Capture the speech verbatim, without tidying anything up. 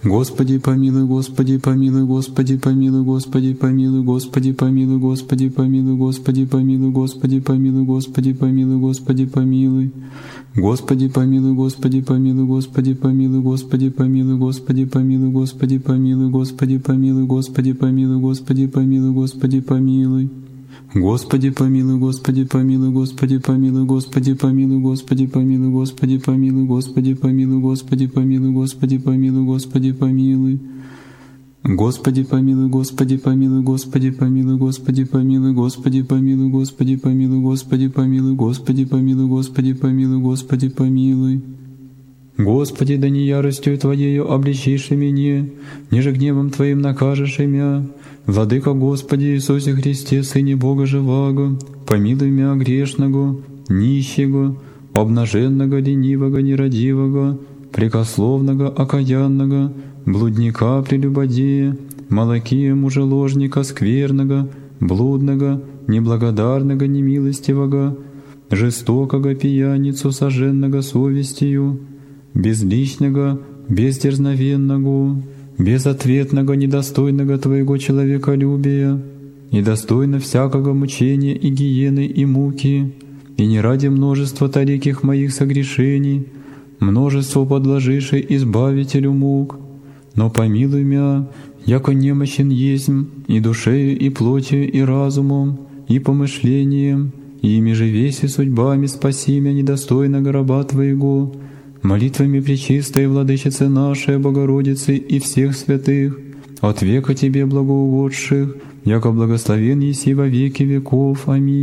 Господи помилуй, Господи помилуй, Господи помилуй, Господи помилуй, Господи помилуй, Господи помилуй, Господи помилуй, Господи помилуй, Господи помилуй, Господи помилуй. Господи помилуй, Господи помилуй, Господи помилуй, Господи помилуй, Господи помилуй, Господи помилуй, Господи помилуй, Господи помилуй, Господи помилуй, Господи помилуй. Господи помилуй, Господи помилуй, Господи помилуй, Господи помилуй, Господи помилуй, Господи помилуй, Господи помилуй, Господи помилуй, Господи помилуй, Господи помилуй. Господи помилуй, Господи помилуй, Господи помилуй, Господи помилуй, Господи помилуй, Господи помилуй, Господи помилуй, Господи помилуй, Господи помилуй, Господи помилуй. Господи, да не яростью Твоею обличишь меня, ниже гневом Твоим накажешь имя. Владыка Господи Иисусе Христе, Сыне Бога Живаго, помилуй мя грешного, нищего, обнаженного, ленивого, нерадивого, прекословного, окаянного, блудника, прелюбодея, малакия, мужеложника, скверного, блудного, неблагодарного, немилостивого, жестокого, пьяницу, сожженного совестью, безличного, бездерзновенного, безответного, недостойного Твоего человеколюбия, недостойно всякого мучения и гиены и муки, и не ради множества тариких моих согрешений, множество подложиши избавителю мук, но помилуй мя, яко немощен есмь и душею, и плотью, и разумом, и помышлением, и ими же веси судьбами спаси мя недостойного раба Твоего, молитвами пречистой Владычицы нашей Богородицы и всех святых, от века Тебе благоугодших, яко благословен еси во веки веков. Аминь.